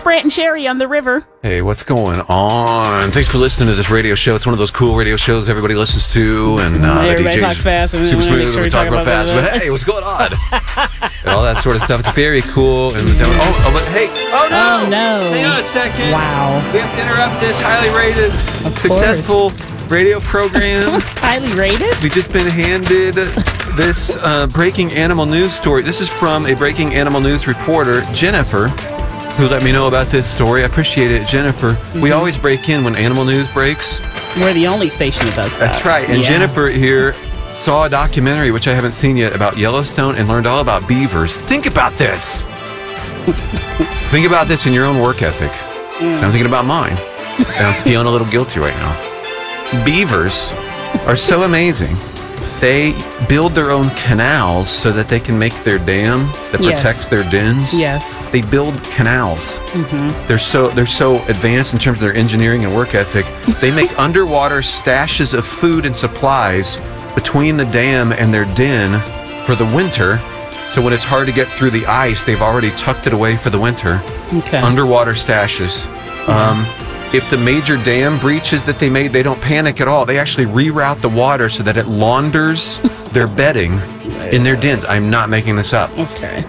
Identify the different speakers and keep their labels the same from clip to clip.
Speaker 1: Brant and Sherry on the river.
Speaker 2: Hey, what's going on? Thanks for listening to this radio show. It's one of those cool radio shows everybody listens to, and
Speaker 1: everybody talks fast. And
Speaker 2: super smooth. We talk real fast. But hey, what's going on? And all that sort of stuff. It's very cool. And but hey,
Speaker 1: oh no!
Speaker 2: Hang on a second.
Speaker 1: Wow.
Speaker 2: We have to interrupt this highly rated, successful radio program.
Speaker 1: Highly rated?
Speaker 2: We've just been handed this breaking animal news story. This is from a breaking animal news reporter, Jennifer, who let me know about this story. I appreciate it, Jennifer. Mm-hmm. We always break in when animal news breaks.
Speaker 1: We're the only station that does that.
Speaker 2: That's right. And Jennifer here saw a documentary, which I haven't seen yet, about Yellowstone and learned all about beavers. Think about this. Think about this in your own work ethic. I'm thinking about mine. And I'm feeling a little guilty right now. Beavers are so amazing. They build their own canals so that they can make their dam that protects their dens.
Speaker 1: Yes.
Speaker 2: They build canals.
Speaker 1: Mm-hmm.
Speaker 2: They're so advanced in terms of their engineering and work ethic. They make underwater stashes of food and supplies between the dam and their den for the winter. So when it's hard to get through the ice, they've already tucked it away for the winter.
Speaker 1: Okay.
Speaker 2: Underwater stashes. If the major dam breaches that they made, they don't panic at all. They actually reroute the water so that it launders their bedding in their dens. I'm not making this up.
Speaker 1: Okay.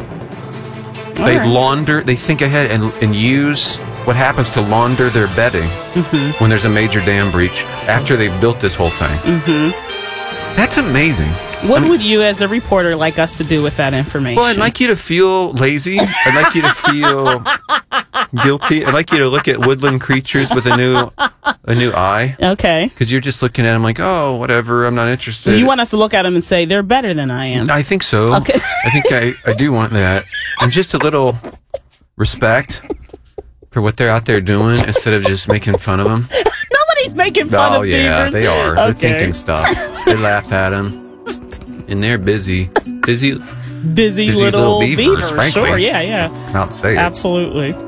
Speaker 2: They think ahead and use what happens to launder their bedding when there's a major dam breach after they've built this whole thing. Mm-hmm. That's amazing.
Speaker 1: What would you, as a reporter, like us to do with that information?
Speaker 2: Well, I'd like you to feel lazy. I'd like you to feel guilty. I'd like you to look at woodland creatures with a new eye.
Speaker 1: Okay.
Speaker 2: Because you're just looking at them like, oh, whatever, I'm not interested.
Speaker 1: You want us to look at them and say, they're better than I am.
Speaker 2: I think so.
Speaker 1: Okay.
Speaker 2: I think I do want that. And just a little respect for what they're out there doing instead of just making fun of them.
Speaker 1: Nobody's making fun of beavers.
Speaker 2: Oh, yeah, they are. They're thinking stuff. They laugh at them. And they're busy
Speaker 1: little beavers.
Speaker 2: Frankly.
Speaker 1: Sure, yeah.
Speaker 2: I'll say it.
Speaker 1: Absolutely.